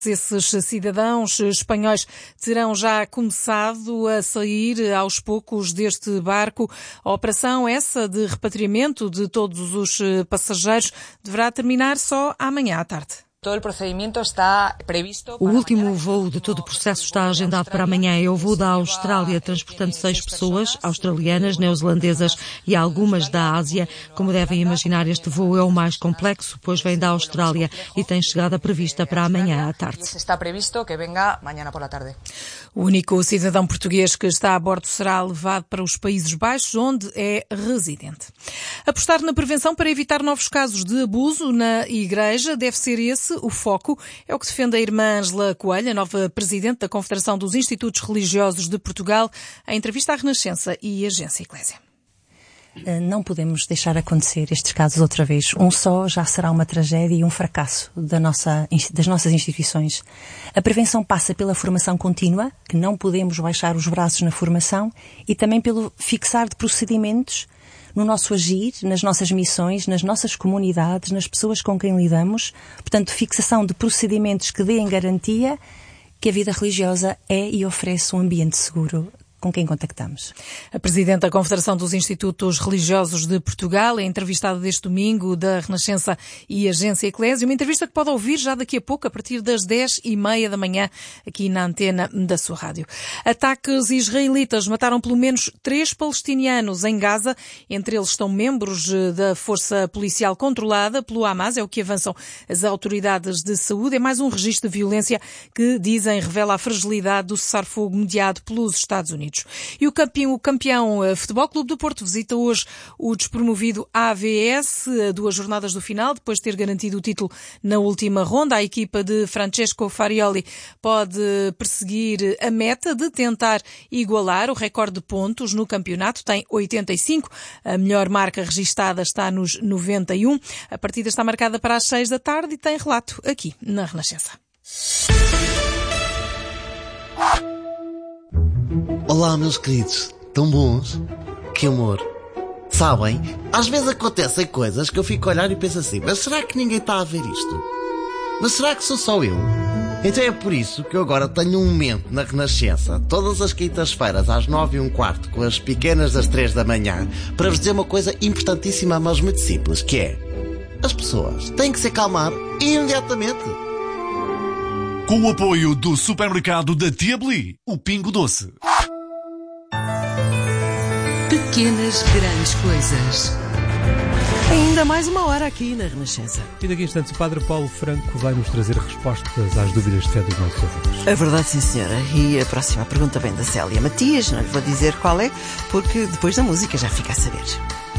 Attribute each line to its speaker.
Speaker 1: Esses cidadãos espanhóis terão já começado a sair aos poucos deste barco. A operação essa de repatriamento de todos os passageiros deverá terminar só amanhã à tarde.
Speaker 2: O último voo de todo o processo está agendado para amanhã. É o voo da Austrália, transportando 6 pessoas, australianas, neozelandesas e algumas da Ásia. Como devem imaginar, este voo é o mais complexo, pois vem da Austrália e tem chegada prevista para amanhã à tarde.
Speaker 1: O único cidadão português que está a bordo será levado para os Países Baixos, onde é residente. Apostar na prevenção para evitar novos casos de abuso na Igreja deve ser esse o foco, é o que defende a irmã Ângela Coelho, a nova presidente da Confederação dos Institutos Religiosos de Portugal, em entrevista à Renascença e Agência Eclésia.
Speaker 3: Não podemos deixar acontecer estes casos outra vez. Um só já será uma tragédia e um fracasso das nossas instituições. A prevenção passa pela formação contínua, que não podemos baixar os braços na formação, e também pelo fixar de procedimentos no nosso agir, nas nossas missões, nas nossas comunidades, nas pessoas com quem lidamos. Portanto, fixação de procedimentos que deem garantia que a vida religiosa é e oferece um ambiente seguro com quem contactamos.
Speaker 1: A Presidente da Confederação dos Institutos Religiosos de Portugal é entrevistada deste domingo da Renascença e Agência Eclésia, uma entrevista que pode ouvir já daqui a pouco, a partir das 10h30 da manhã, aqui na antena da sua rádio. Ataques israelitas mataram pelo menos 3 palestinianos em Gaza, entre eles estão membros da força policial controlada pelo Hamas, é o que avançam as autoridades de saúde. É mais um registro de violência que, dizem, revela a fragilidade do cessar-fogo mediado pelos Estados Unidos. E o campeão Futebol Clube do Porto visita hoje o despromovido AVS, a 2 jornadas do final, depois de ter garantido o título na última ronda. A equipa de Francesco Farioli pode perseguir a meta de tentar igualar o recorde de pontos no campeonato, tem 85, a melhor marca registada está nos 91. A partida está marcada para as 6 da tarde e tem relato aqui na Renascença.
Speaker 4: Olá, meus queridos. Tão bons? Que amor. Sabem, às vezes acontecem coisas que eu fico a olhar e penso assim, mas será que ninguém está a ver isto? Mas será que sou só eu? Então é por isso que eu agora tenho um momento na Renascença, todas as quintas-feiras às 9h15, com as pequenas das 3 da manhã, para vos dizer uma coisa importantíssima, mas muito simples, que é: as pessoas têm que se acalmar imediatamente.
Speaker 5: Com o apoio do supermercado da Tia Beli, o Pingo Doce.
Speaker 6: Pequenas grandes coisas.
Speaker 7: Ainda mais uma hora aqui na Renascença.
Speaker 8: E daqui a instantes o Padre Paulo Franco vai nos trazer respostas às dúvidas de fé dos nossos ouvintes.
Speaker 7: É verdade, sim, senhora. E a próxima pergunta vem da Célia Matias. Não lhe vou dizer qual é, porque depois da música já fica a saber.